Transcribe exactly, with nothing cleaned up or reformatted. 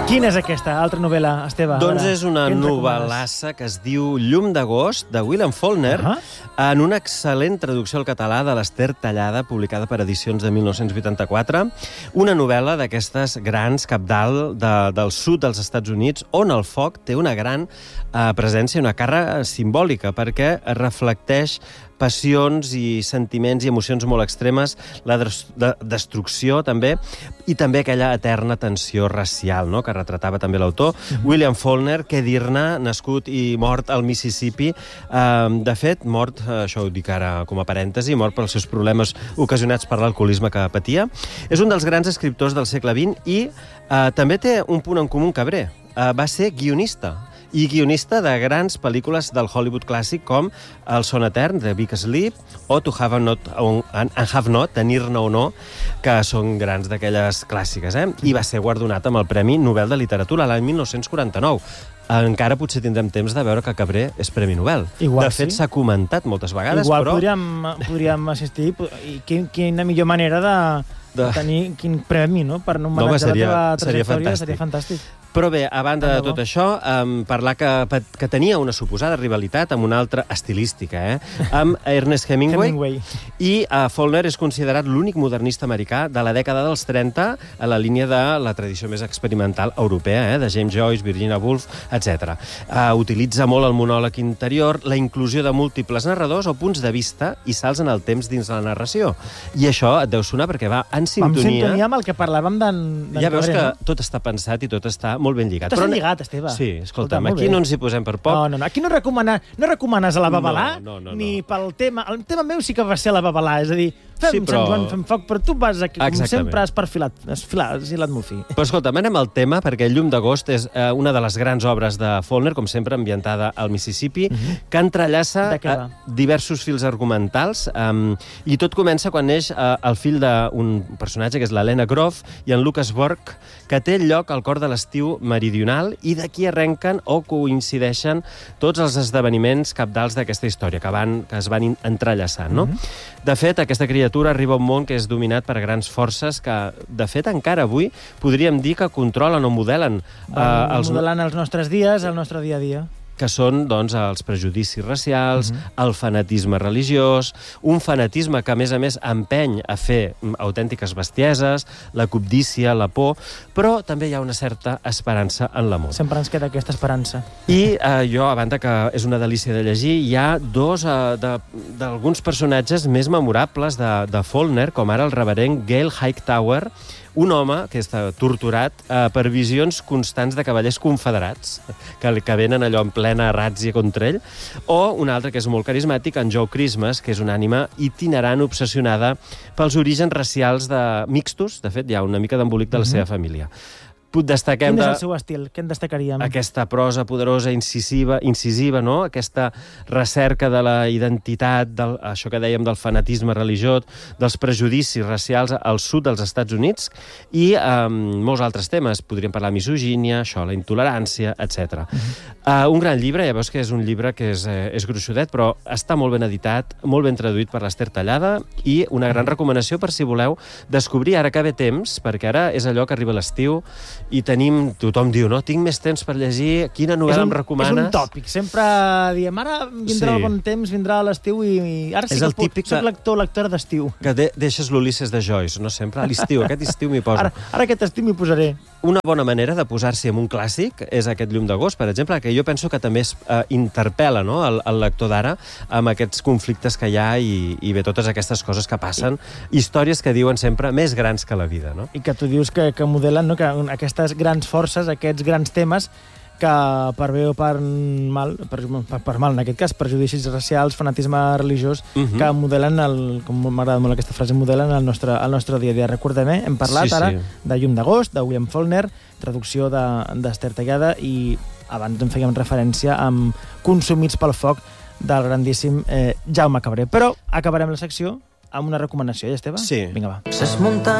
Quina és aquesta altra novel·la, Esteve? Doncs Ara, és una què ens novel·lassa que es diu Llum d'agost, de William Faulkner, Uh-huh. en una excel·lent traducció al català de l'Ester Tallada, publicada per Edicions de mil nou-cents vuitanta-quatre, una novel·la d'aquestes grans cabdal de, del sud dels Estats Units, on el foc té una gran eh, presència, una càrrega simbòlica, perquè reflecteix passions i sentiments i emocions molt extremes, la des de destrucció també, i també aquella eterna tensió racial, no?, que retratava també l'autor. Mm-hmm. William Faulkner, què dir-ne, nascut i mort al Mississippi. Eh, de fet, mort, això ho dic ara com a parèntesi, mort pels seus problemes ocasionats per l'alcoholisme que patia. És un dels grans escriptors del segle vint i eh, també té un punt en comú cabré. Eh, va ser guionista. I guionista de grans pel·lícules del Hollywood clàssic com El son etern, de Big Sleep, o To Have Not and Have Not, Tenir-ne o no, que són grans d'aquelles clàssiques, eh? I va ser guardonat amb el Premi Nobel de Literatura l'any mil nou-cents quaranta-nou. Encara potser tindrem temps de veure que Cabré és Premi Nobel. Igual, de fet, sí. s'ha comentat moltes vegades, Igual però... podríem, podríem assistir, i quin, quina millor manera de, de... de tenir quin premi, no?, per homenatjar no, seria, la teva seria trajectòria, fantàstic. seria fantàstic. Però bé, a banda de tot això, um, parlar que, que tenia una suposada rivalitat amb una altra estilística, eh? amb Ernest Hemingway, Hemingway. I uh, Faulkner és considerat l'únic modernista americà de la dècada dels trenta a la línia de la tradició més experimental europea, eh? de James Joyce, Virginia Woolf, etcètera. Uh, utilitza molt el monòleg interior, la inclusió de múltiples narradors o punts de vista i salts en el temps dins la narració. I això et deu sonar perquè va en sintonia... En sintonia amb el que parlàvem d'en Ja veus Cabré, que no? tot està pensat i tot està molt ben lligat. Tot està Però... lligat, Esteve. Sí, escolta'm, Escolta, aquí no ens hi posem per poc. No, no, no. Aquí no, recomana, no recomanes a la babalà, No, no, no, ni no. pel tema... El tema meu sí que va ser la babalà, és a dir, fem Sí, però- Sant Joan, fem foc, però tu vas aquí, com Exactament. sempre has perfilat, has filat, has filat molt fi. Però escolta'm, anem al tema, perquè Llum d'agost és eh, una de les grans obres de Faulkner, com sempre ambientada al Mississippi, Mhm. que entrellaça De què eh, va? diversos fils argumentals, um, i tot comença quan neix eh, el fill d'un personatge, que és l'Helena Groff, i en Lucas Burke, que té lloc al cor de l'estiu meridional, i d'aquí arrenquen o coincideixen tots els esdeveniments cabdals d'aquesta història, que, van, que es van in- entrellaçant. No? Mhm. De fet, aquesta criatura arriba a un món que és dominat per grans forces que, de fet, encara avui podríem dir que controlen o modelen Van eh, els, modelant els nostres dies, el nostre dia a dia. que són doncs, els prejudicis racials, Mhm. el fanatisme religiós, un fanatisme que, a més a més, empeny a fer mm, autèntiques bestieses, la cobdícia, la por, però també hi ha una certa esperança en l'amor. Sempre ens queda aquesta esperança. I eh, jo, a banda que és una delícia de llegir, hi ha dos eh, de- d'alguns personatges més memorables de, de Faulkner, com ara el reverend Gale Hightower, un home que està torturat eh, per visions constants de cavallers confederats, que, que venen allò en plena ràtzia contra ell, o un altre que és molt carismàtic, en Joe Christmas, que és una ànima itinerant obsessionada pels orígens racials de mixtos. De fet, hi ha una mica d'embolic de la Mhm. seva família. Destaquem Quin és de... el seu estil? Què en destacaríem? aquesta prosa poderosa, incisiva, incisiva, no? Aquesta recerca de la identitat, del, això que dèiem del fanatisme religiós, dels prejudicis racials al sud dels Estats Units i eh, molts altres temes. Podríem parlar de misogínia, això, la intolerància, etcètera. Uh-huh. uh, un gran llibre, ja veus que és un llibre que és, eh, és grossudet, però està molt ben editat, molt ben traduït per l'Ester Tallada i una gran recomanació per si voleu descobrir, ara que ve temps, perquè ara és allò que arriba l'estiu i tenim, tothom diu, no? Tinc més temps per llegir, quina novel·la em recomanes? És un tòpic, sempre diem, ara vindrà Sí. el bon temps, vindrà l'estiu i, i ara sí És que el puc, típic soc que- lector, lectora d'estiu. Que de deixes l'Ulisses de Joyce, no sempre? A l'estiu, aquest estiu m'hi poso. Ara, ara aquest estiu m'hi posaré. Una bona manera de posar-s'hi amb un clàssic és aquest Llum d'agost, per exemple, que jo penso que també es eh, interpel·la, no?, el, el lector d'ara amb aquests conflictes que hi ha i, i bé, totes aquestes coses que passen, històries que diuen sempre més grans que la vida, no? I que tu dius que, que modelen, no? Que aquestes grans forces, aquests grans temes que per bé o per mal, per, per, per mal en aquest cas, prejudicis racials, fanatisme religiós, Mhm. que modelen, el, com m'agrada molt aquesta frase, modelen el nostre, el nostre dia a dia. Recordem, eh? Hem parlat Sí, sí. ara de Llum d'agost, de William Faulkner, traducció d'Ester Tallada, i abans en fèiem referència amb Consumits pel foc del grandíssim eh, Jaume Cabré. Però acabarem la secció amb una recomanació, ja, Esteve? Sí. Vinga, va. Ses muntanyes